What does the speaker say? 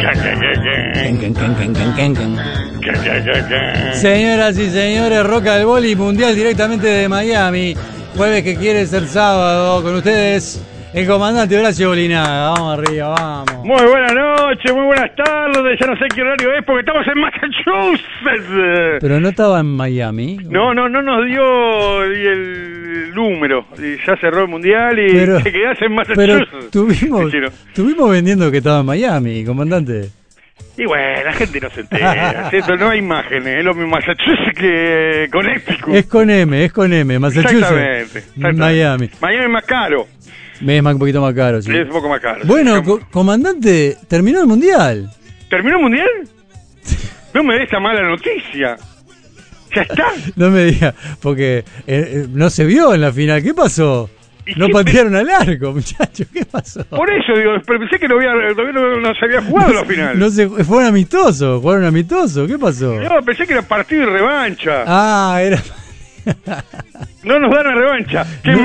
Señoras y señores, Rock al Boli Mundial directamente de Miami. Jueves que quiere ser sábado. Con ustedes, el comandante Horacio Bolinaga. Vamos arriba, vamos. Muy buenas noches, muy buenas tardes. Ya no sé qué horario es porque estamos en Massachusetts. Pero no estaba en Miami. No nos dio el número. Y ya cerró el mundial y pero, te quedás en Massachusetts. Pero estuvimos vendiendo que estaba en Miami, comandante. Y bueno, la gente no se entera, ¿cierto? No hay imágenes, es lo mismo Massachusetts que Connecticut. Es con M, Massachusetts. Exactamente. Miami. Miami es más caro. Es un poquito más caro, sí. Es un poco más caro. Bueno, comandante, terminó el mundial. ¿Terminó el mundial? No me des esta mala noticia. ¿Ya está? No me diga, porque no se vio en la final. ¿Qué pasó? No patearon al arco, muchachos. ¿Qué pasó? Por eso, digo, pero pensé que todavía no se había jugado la final. Fueron amistosos. ¿Qué pasó? No, pensé que era partido y revancha. Era... No nos dan la revancha.